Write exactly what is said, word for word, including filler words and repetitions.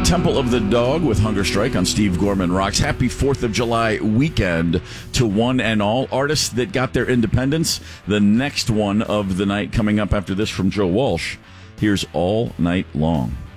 Temple of the Dog with Hunger Strike on Steve Gorman Rocks. Happy fourth of July weekend to one and all. Artists that got their independence. The next one of the night coming up after this from Joe Walsh. Here's All Night Long.